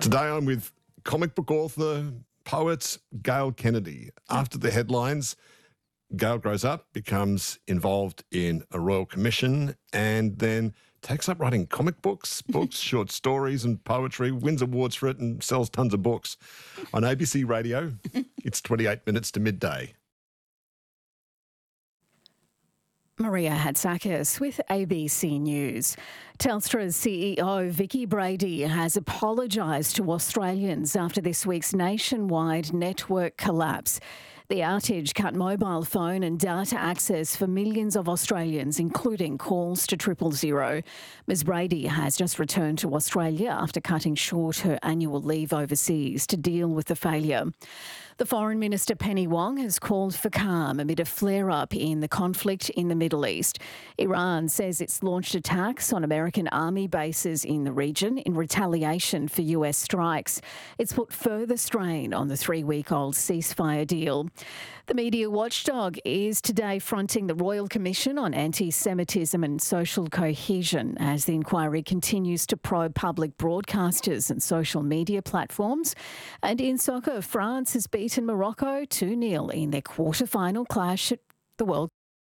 Today I'm with comic book author, poet Gail Kennedy. After the headlines, Gail grows up, becomes involved in a royal commission, and then takes up writing comic books, short stories and poetry, wins awards for it and sells tons of books. On ABC Radio, it's 28 minutes to midday. Maria Hatzakis with ABC News. Telstra's CEO Vicki Brady has apologised to Australians after this week's nationwide network collapse. The outage cut mobile phone and data access for millions of Australians, including calls to 000. Ms Brady has just returned to Australia after cutting short her annual leave overseas to deal with the failure. The Foreign Minister Penny Wong has called for calm amid a flare-up in the conflict in the Middle East. Iran says it's launched attacks on American army bases in the region in retaliation for US strikes. It's put further strain on the 3-week-old ceasefire deal. The media watchdog is today fronting the Royal Commission on Anti-Semitism and Social Cohesion as the inquiry continues to probe public broadcasters and social media platforms. And in soccer, France has beaten Morocco 2-0 in their quarter-final clash at the World